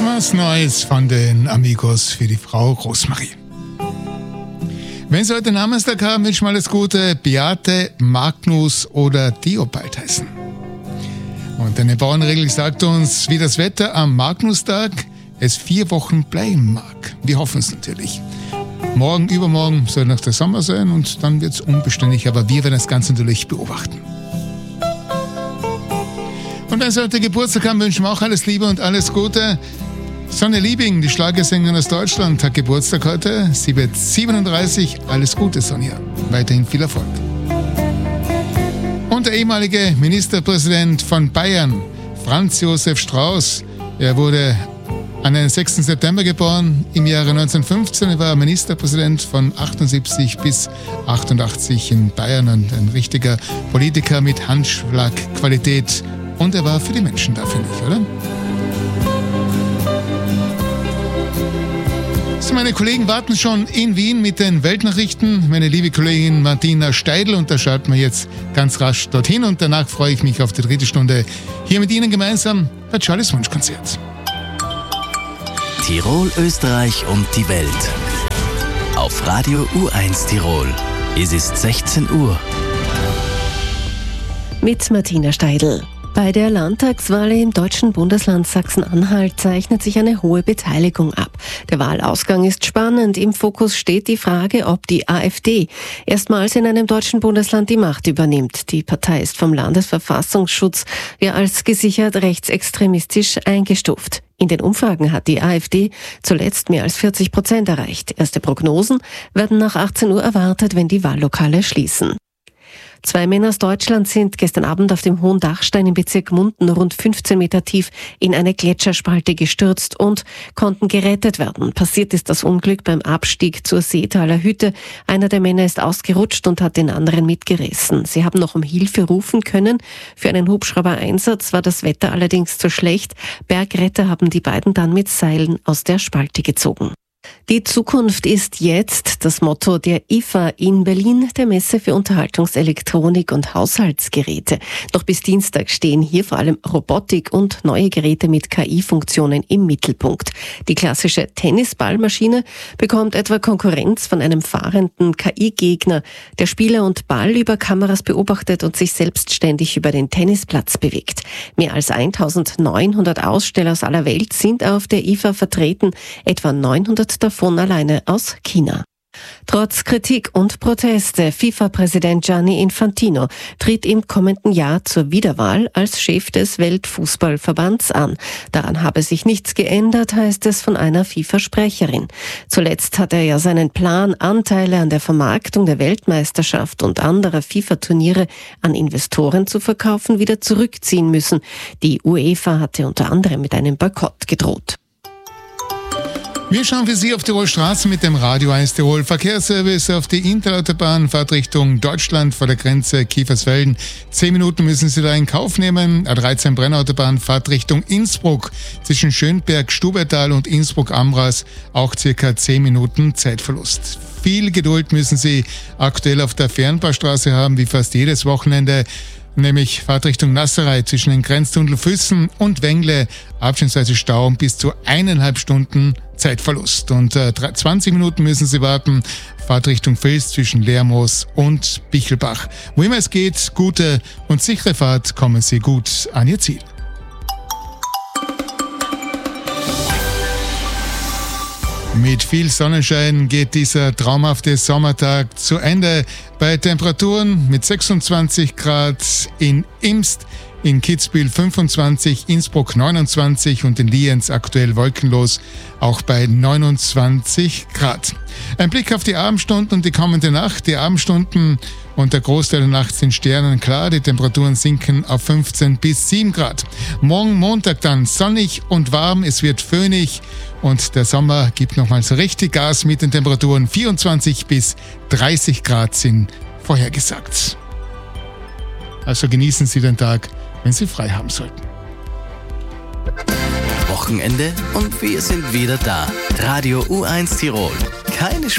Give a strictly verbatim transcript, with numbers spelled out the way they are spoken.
Was Neues von den Amigos für die Frau Rosmarie. Wenn Sie heute Namenstag haben, wünschen wir alles Gute. Beate, Magnus oder Theobald heißen. Und eine Bauernregel sagt uns, wie das Wetter am Magnustag es vier Wochen bleiben mag. Wir hoffen es natürlich. Morgen, übermorgen soll noch der Sommer sein und dann wird es unbeständig, aber wir werden das Ganze natürlich beobachten. Und wenn Sie heute Geburtstag haben, wünschen wir auch alles Liebe und alles Gute. Sonja Liebing, die Schlagersängerin aus Deutschland, hat Geburtstag heute. Sie wird siebenunddreißig. Alles Gute, Sonja. Weiterhin viel Erfolg. Und der ehemalige Ministerpräsident von Bayern, Franz Josef Strauß, er wurde an den sechsten September geboren, im Jahre neunzehnhundertfünfzehn. Er war Ministerpräsident von achtundsiebzig bis achtundachtzig in Bayern und ein richtiger Politiker mit Handschlagqualität. Und er war für die Menschen da, finde ich, oder? So, meine Kollegen warten schon in Wien mit den Weltnachrichten. Meine liebe Kollegin Martina Steidl, und da schalten wir jetzt ganz rasch dorthin. Und danach freue ich mich auf die dritte Stunde hier mit Ihnen gemeinsam bei Charlies Wunschkonzert. Tirol, Österreich und die Welt. Auf Radio U eins Tirol. Es ist sechzehn Uhr. Mit Martina Steidl. Bei der Landtagswahl im deutschen Bundesland Sachsen-Anhalt zeichnet sich eine hohe Beteiligung ab. Der Wahlausgang ist spannend. Im Fokus steht die Frage, ob die AfD erstmals in einem deutschen Bundesland die Macht übernimmt. Die Partei ist vom Landesverfassungsschutz ja als gesichert rechtsextremistisch eingestuft. In den Umfragen hat die AfD zuletzt mehr als vierzig Prozent erreicht. Erste Prognosen werden nach achtzehn Uhr erwartet, wenn die Wahllokale schließen. Zwei Männer aus Deutschland sind gestern Abend auf dem Hohen Dachstein im Bezirk Munden rund fünfzehn Meter tief in eine Gletscherspalte gestürzt und konnten gerettet werden. Passiert ist das Unglück beim Abstieg zur Seetaler Hütte. Einer der Männer ist ausgerutscht und hat den anderen mitgerissen. Sie haben noch um Hilfe rufen können. Für einen Hubschrauber-Einsatz war das Wetter allerdings zu schlecht. Bergretter haben die beiden dann mit Seilen aus der Spalte gezogen. Die Zukunft ist jetzt das Motto der I F A in Berlin, der Messe für Unterhaltungselektronik und Haushaltsgeräte. Doch bis Dienstag stehen hier vor allem Robotik und neue Geräte mit K I-Funktionen im Mittelpunkt. Die klassische Tennisballmaschine bekommt etwa Konkurrenz von einem fahrenden K I-Gegner, der Spieler und Ball über Kameras beobachtet und sich selbstständig über den Tennisplatz bewegt. Mehr als eintausendneunhundert Aussteller aus aller Welt sind auf der I F A vertreten, etwa neunhundert davon alleine aus China. Trotz Kritik und Proteste, FIFA-Präsident Gianni Infantino tritt im kommenden Jahr zur Wiederwahl als Chef des Weltfußballverbands an. Daran habe sich nichts geändert, heißt es von einer FIFA-Sprecherin. Zuletzt hat er ja seinen Plan, Anteile an der Vermarktung der Weltmeisterschaft und anderer FIFA-Turniere an Investoren zu verkaufen, wieder zurückziehen müssen. Die UEFA hatte unter anderem mit einem Boykott gedroht. Wir schauen für Sie auf Tirol Straßen mit dem Radio eins Tirol Verkehrsservice auf die Interautobahn, Fahrtrichtung Deutschland vor der Grenze Kiefersfelden. Zehn Minuten müssen Sie da in Kauf nehmen. A dreizehn Brennautobahn, Fahrtrichtung Innsbruck zwischen Schönberg, Stubertal und Innsbruck-Amras. Auch circa zehn Minuten Zeitverlust. Viel Geduld müssen Sie aktuell auf der Fernbaustraße haben, wie fast jedes Wochenende. Nämlich Fahrtrichtung Nasserei zwischen den Grenztunnel Füssen und Wengle, abschnittsweise Stau und bis zu eineinhalb Stunden Zeitverlust. Und äh, zwanzig Minuten müssen Sie warten, Fahrtrichtung Vils zwischen Lermoos und Bichelbach. Wo immer es geht, gute und sichere Fahrt, kommen Sie gut an Ihr Ziel. Mit viel Sonnenschein geht dieser traumhafte Sommertag zu Ende. Bei Temperaturen mit sechsundzwanzig Grad in Imst, in Kitzbühel fünfundzwanzig, Innsbruck neunundzwanzig und in Lienz aktuell wolkenlos, auch bei neunundzwanzig Grad. Ein Blick auf die Abendstunden und die kommende Nacht. Die Abendstunden und der Großteil der Nacht sind sternenklar. Die Temperaturen sinken auf fünfzehn bis sieben Grad. Morgen Montag dann sonnig und warm. Es wird föhnig und der Sommer gibt nochmal so richtig Gas mit den Temperaturen. vierundzwanzig bis dreißig Grad sind vorhergesagt. Also genießen Sie den Tag, wenn Sie frei haben sollten. Wochenende und wir sind wieder da. Radio U eins Tirol. Keine